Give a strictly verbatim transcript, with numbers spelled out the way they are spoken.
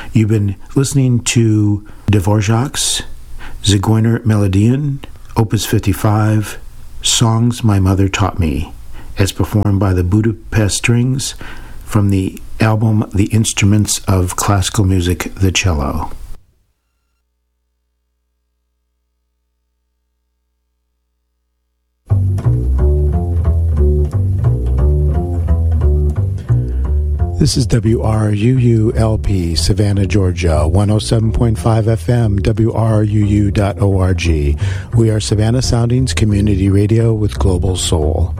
You've been listening to Dvorak's Zigeuner Melodien, Opus fifty-five, Songs My Mother Taught Me, as performed by the Budapest Strings from the album The Instruments of Classical Music, the Cello. This is W R U U L P, Savannah, Georgia, one oh seven point five F M, W R U U dot org. We are Savannah Soundings Community Radio with Global Soul.